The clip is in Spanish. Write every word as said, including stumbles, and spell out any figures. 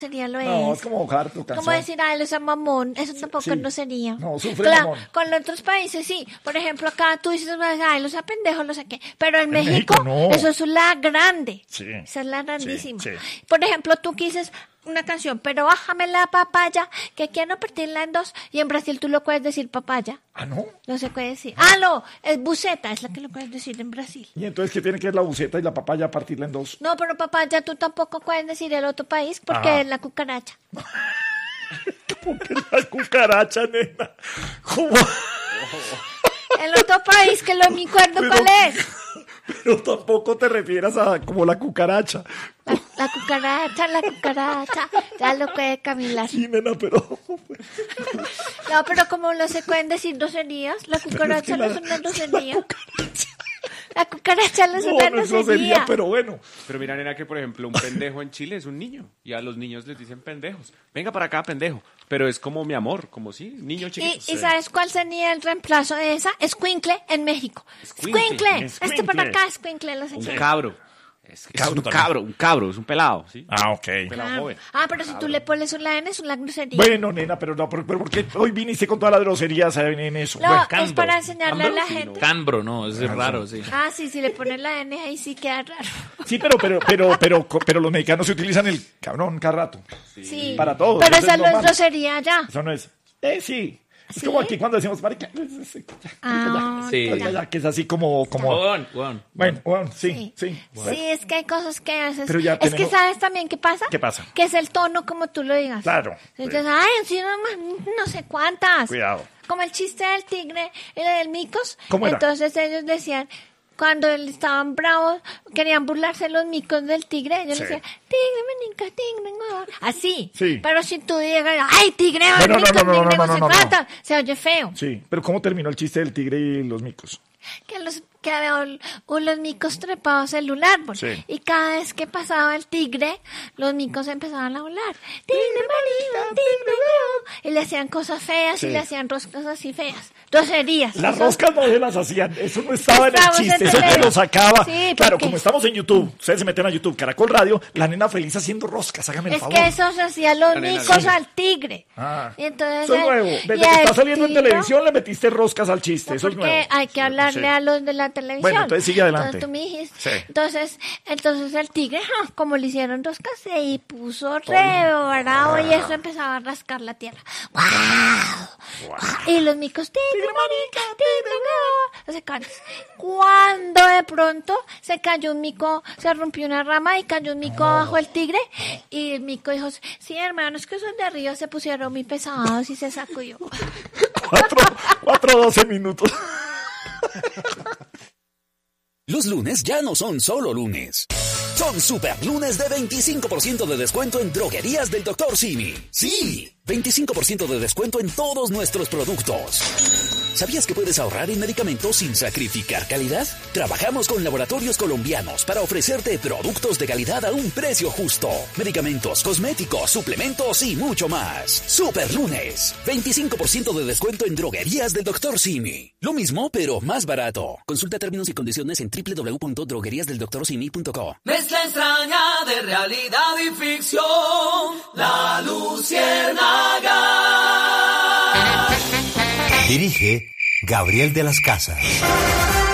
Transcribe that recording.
Sería lo No, es. es como mojar tu canción. Como decir, ay, los mamón, eso tampoco sí. no sería. No, sufre claro, mamón. con los otros países sí. Por ejemplo, acá tú dices, ay, los pendejos, los saqué. Pero en, En México, México no. eso es la grande. Sí. Esa es la grandísima. Sí, sí. Por ejemplo, tú quises una canción, pero bájame la papaya, que quiero partirla en dos. Y en Brasil tú lo puedes decir papaya. Ah, ¿no? No se puede decir. Ah, no, es buceta, es la que lo puedes decir en Brasil. ¿Y entonces qué tiene que ver la buceta y la papaya partirla en dos? No, pero papaya tú tampoco puedes decir el otro país porque Ajá. es la cucaracha. ¿Cómo que la cucaracha, nena? ¿Cómo? El otro país que no me acuerdo Pero- cuál es. Pero tampoco te refieras a como la cucaracha. La, la cucaracha, la cucaracha, ya lo puede caminar. Sí, nena, pero... No, pero como no se pueden decir groserías, la cucaracha no la- es una la grosería. cucaracha. La cucaracha no es No, una no es grosería, grosería. pero bueno. Pero mira, nena, que por ejemplo un pendejo en Chile es un niño. Y a los niños les dicen pendejos. Venga para acá, pendejo. Pero es como mi amor, como sí, niño ¿Y, chiquito. ¿Y sabes cuál sería el reemplazo de esa? Escuincle en México. Escuincle. Escuincle. Este Escuincle. para acá, escuincle. Los Un enseño. cabro. Es, es Cabro un también. cabro, un cabro, es un pelado, ¿sí? Ah, ok. Pelado Ah, joven. ah, pero si tú le pones una N es una grosería. Bueno, nena, pero no, pero, pero ¿por qué hoy viniste con todas las groserías en eso? No, Bueno, es cambro. para enseñarle a la Sí, gente. Cambro, no, es raro, sí. Ah, sí, si le pones la N ahí sí queda raro. sí, pero, pero, pero, pero, pero los mexicanos se utilizan el cabrón cada rato. Sí. Para todo, Pero eso esa es no es normal. grosería ya. Eso no es. Eh, sí. Es ¿Sí? como aquí cuando decimos marica. Ah, Sí. Ya, ya, ya, que es así como, como. Juan, Juan. Bueno, bueno, sí, Sí. sí. Sí, es que hay cosas que haces. Pero ya es que tenemos- ¿sabes también qué pasa? ¿Qué pasa? Que es el tono como tú lo digas. Claro. Entonces, ay, sí, no, no sé cuántas. Cuidado. Como el chiste del tigre y del micos. ¿Cómo era? Entonces ellos decían, cuando estaban bravos, querían burlarse los micos del tigre. Ellos Sí. decían, tigre, menica, tigre, no. Así. Sí. Pero si tú digas, ay, tigre, No, no, micos, no, no, tigre, no, no, no, sé no, no. cuántas. Se oye feo. Sí, pero ¿cómo terminó el chiste del tigre y los micos? Que los que había ol- los micos trepados en un árbol. Sí. Y cada vez que pasaba el tigre, los micos empezaban a volar. Tigre marido, tigre león. Y le hacían cosas feas Sí. y le hacían roscas así feas. Groserías. Las Eso- roscas no se las hacían, eso no estaba en el Estamos en chiste, eso te televisión. lo sacaba. Sí, claro, porque- como estamos en YouTube, ustedes se meten a YouTube, Caracol Radio, la nena feliz haciendo roscas, hágame el Es favor. que eso se hacía los La nena, micos sí. al tigre. Ah, Y entonces, eso es el- nuevo, y desde que está el saliendo en tigre- televisión le metiste roscas al chiste, No, eso es porque nuevo. hay que hablarle Sí. a los de la televisión. Bueno, entonces sigue adelante. Entonces tú me dijiste. Sí. Entonces, entonces el tigre, ¡ja! Como le hicieron roscas, se puso re bravo y eso empezaba a rascar la tierra. ¡Guau! Y los micos, tigre marica, tigre no. No sé cuántos. Cuando de pronto se cayó un mico, se rompió una rama y cayó un mico abajo del tigre. Y el mico dijo, sí hermano, es que esos de arriba se pusieron muy pesados y se sacudió. Cuatro, cuatro, doce minutos. Los lunes ya no son solo lunes. Son super lunes de veinticinco por ciento de descuento en droguerías del doctor Simi. Sí, veinticinco por ciento de descuento en todos nuestros productos. ¿Sabías que puedes ahorrar en medicamentos sin sacrificar calidad? Trabajamos con laboratorios colombianos para ofrecerte productos de calidad a un precio justo. Medicamentos, cosméticos, suplementos y mucho más. Super lunes. veinticinco por ciento de descuento en droguerías del doctor Simi. Lo mismo, pero más barato. Consulta términos y condiciones en doble u doble u doble u punto droguerías del doctor simi punto co. Mezcla extraña de realidad y ficción, La Luciérnaga. Dirige Gabriel de las Casas.